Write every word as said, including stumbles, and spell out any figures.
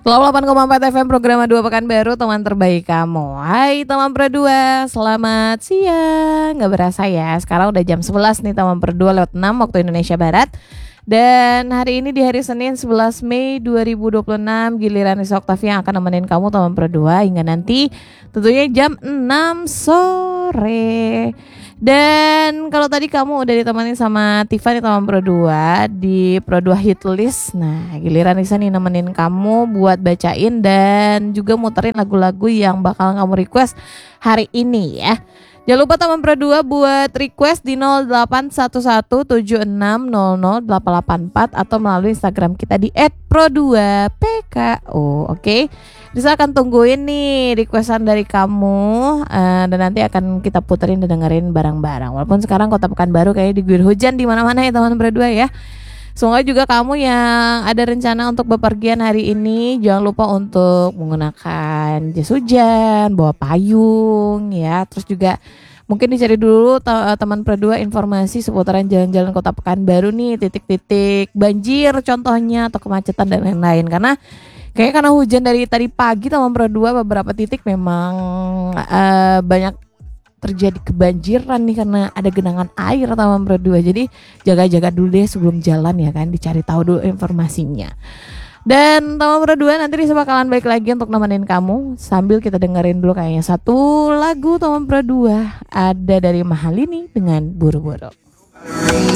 delapan koma empat F M program dua Pekanbaru, teman terbaik kamu. Hai teman Berdua, selamat siang. Gak berasa ya, sekarang udah jam sebelas nih teman Berdua lewat enam waktu Indonesia Barat. Dan hari ini di hari Senin sebelas Mei dua ribu dua puluh enam, giliran Risa Oktavia yang akan nemenin kamu teman Berdua hingga nanti tentunya jam enam sore. Dan kalau tadi kamu udah ditemani sama Tiffany teman Pro dua di Pro dua Hit List. Nah, giliran Risa nih nemenin kamu buat bacain dan juga muterin lagu-lagu yang bakal kamu request hari ini ya. Jangan lupa teman Pro dua buat request di nol delapan satu satu tujuh enam nol nol delapan delapan empat atau melalui Instagram kita di et pro dua p k o. Oke, okay? Risa akan tungguin nih requestan dari kamu uh, dan nanti akan kita puterin dan dengerin bareng-bareng. Walaupun sekarang Kota Pekanbaru kayaknya diguyur hujan di mana-mana ya teman Pro dua ya. Semoga juga kamu yang ada rencana untuk bepergian hari ini jangan lupa untuk menggunakan jas hujan, bawa payung ya. Terus juga mungkin dicari dulu te- teman Pro dua informasi seputaran jalan-jalan Kota Pekanbaru nih, titik-titik banjir contohnya atau kemacetan dan lain-lain. Karena kayaknya karena hujan dari tadi pagi teman Pro dua beberapa titik memang uh, banyak terjadi kebanjiran nih karena ada genangan air teman Pro dua. Jadi jaga-jaga dulu deh sebelum jalan ya kan, dicari tahu dulu informasinya. Dan teman Pro dua nanti Risa bakalan balik lagi untuk nemenin kamu sambil kita dengerin dulu kayaknya satu lagu teman Pro dua, ada dari Mahalini dengan Buru-Buru.